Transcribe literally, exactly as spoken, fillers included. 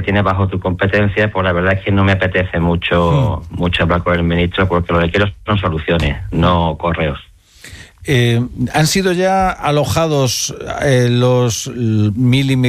tiene bajo tu competencia, pues la verdad es que no me apetece mucho, mm. mucho hablar con el ministro, porque lo que quiero son soluciones, no correos. Eh, ¿Han sido ya alojados eh, los mil